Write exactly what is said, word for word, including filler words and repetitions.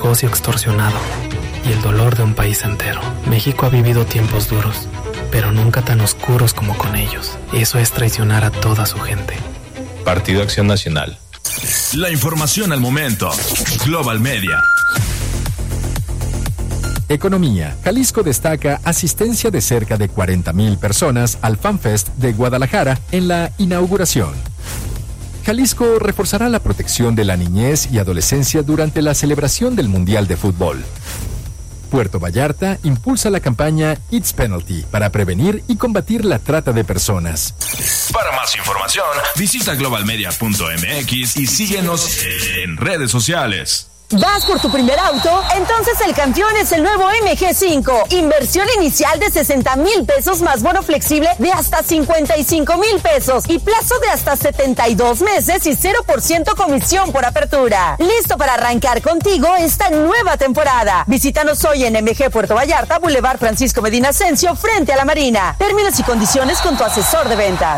negocio extorsionado y el dolor de un país entero. México ha vivido tiempos duros, pero nunca tan oscuros como con ellos. Eso es traicionar a toda su gente. Partido Acción Nacional. La información al momento. Global Media. Economía. Jalisco destaca asistencia de cerca de cuarenta mil personas al FanFest de Guadalajara en la inauguración. Jalisco reforzará la protección de la niñez y adolescencia durante la celebración del Mundial de Fútbol. Puerto Vallarta impulsa la campaña It's Penalty para prevenir y combatir la trata de personas. Para más información, visita global media punto m x y síguenos en redes sociales. ¿Vas por tu primer auto? Entonces el campeón es el nuevo M G cinco. Inversión inicial de sesenta mil pesos más bono flexible de hasta cincuenta y cinco mil pesos y plazo de hasta setenta y dos meses y cero por ciento comisión por apertura. Listo para arrancar contigo esta nueva temporada. Visítanos hoy en M G Puerto Vallarta, Boulevard Francisco Medina Ascencio, frente a la Marina. Términos y condiciones con tu asesor de ventas.